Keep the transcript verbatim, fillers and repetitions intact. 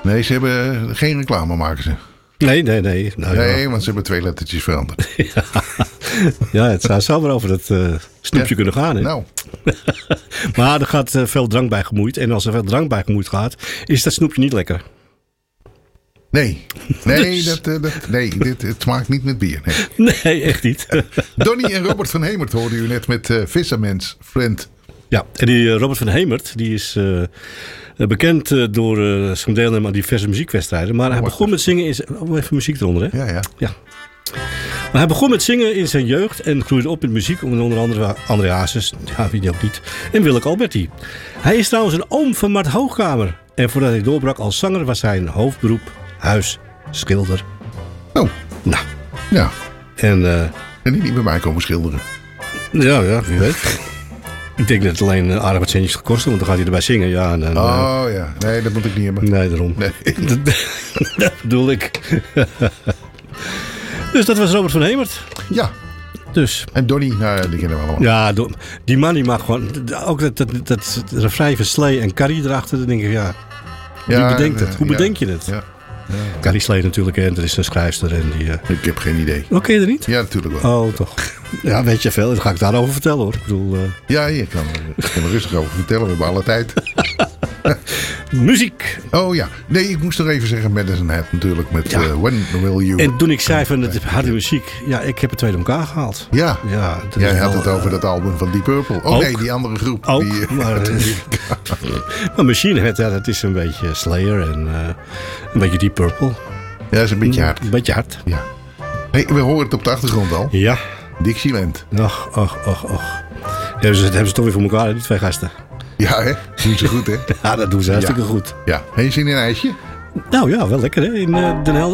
Nee, ze hebben geen reclame maken ze. Nee, nee, nee. Nou, nee, ja. want ze hebben twee lettertjes veranderd. ja. ja, het zou, zou wel over dat uh, snoepje ja. kunnen gaan. Hè? Nou. maar er gaat uh, veel drank bij gemoeid. En als er veel drank bij gemoeid gaat, is dat snoepje niet lekker. Nee, nee, dus. dat, dat, nee dit, het smaakt niet met bier. Nee, nee echt niet. Donnie en Robert van Hemert hoorden u net met uh, Fisherman's Friend. Ja, en die uh, Robert van Hemert, die is uh, bekend uh, door uh, zijn deelnemen aan diverse muziekwedstrijden. Maar oh, hij begon met zingen in zijn... Oh, even muziek eronder, hè? Ja, ja. ja. Maar hij begon met zingen in zijn jeugd en groeide op met muziek onder andere André Hazes, ja, wie die ook niet, en Willeke Alberti. Hij is trouwens een oom van Mart Hoogkamer. En voordat hij doorbrak als zanger was zijn hoofdberoep huisschilder. Oh. Nou. Ja. En, uh, en die niet bij mij komen schilderen. Ja, ja, wie weet. Ik denk dat het alleen uh, aardig wat centjes gekost, want dan gaat hij erbij zingen. Ja, en dan, oh uh, ja, nee, dat moet ik niet hebben. Nee, daarom. Nee. dat, dat bedoel ik. Dus dat was Robert van Hemert. Ja. Dus. En Donnie, nou, die kennen we allemaal. Ja, die man die mag gewoon... Ook dat, dat, dat, dat refrein van Slee en Carrie erachter, dan denk ik, ja... Wie ja, bedenkt het? Hoe ja, bedenk je het? Ja. Ja. Carrie Slee natuurlijk, en dat is een schrijfster. En die, uh... Ik heb geen idee. Oh, ken je er niet? Ja, natuurlijk wel. Oh, toch. Ja, weet je veel. Dan ga ik daarover vertellen, hoor. Ik bedoel... Uh... Ja, je kan, ik kan er rustig over vertellen. We hebben alle tijd. Muziek. Oh ja. Nee, ik moest nog even zeggen Madison Head natuurlijk met ja. uh, When Will You... En toen ik zei van het harde muziek... Ja, ik heb het twee door elkaar gehaald. Ja. ja Jij had wel, het over dat album van Deep Purple. Oh ook, nee, die andere groep. Ook, die, maar, maar Machine Head, ja, dat is een beetje Slayer en uh, een beetje Deep Purple. Ja, dat is een beetje hard. Een beetje hard. Ja. Hey, we horen het op de achtergrond al. Ja. Dixieland. Och, och, och, och. Hebben ze, hebben ze toch weer voor elkaar, die twee gasten. Ja, hè? Doen ze goed, hè? Ja, dat doen ze hartstikke ja. goed. Ja. Heb je zin in een ijsje? Nou ja, wel lekker, hè? In uh, Den Helder.